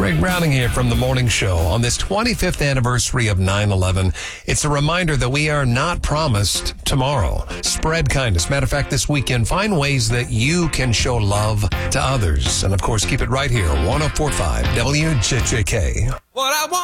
Greg Browning here from The Morning Show. On this 25th anniversary of 9/11, it's a reminder that we are not promised tomorrow. Spread kindness. Matter of fact, this weekend, find ways that you can show love to others. And, of course, keep it right here, 104.5 WJJK. What I want.